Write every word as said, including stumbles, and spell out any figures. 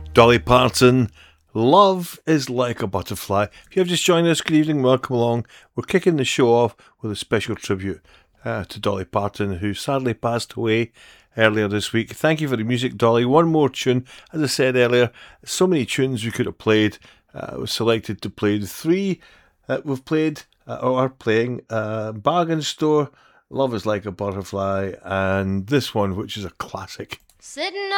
Dolly Parton, Love is Like a Butterfly. If you have just joined us, good evening, welcome along. We're kicking the show off with a special tribute uh, to Dolly Parton, who sadly passed away earlier this week. Thank you for the music, Dolly. One more tune. As I said earlier, so many tunes we could have played. Uh, I was selected to play the three that we've played uh, or are playing. Uh, Bargain Store, Love is Like a Butterfly, and this one, which is a classic. Sitting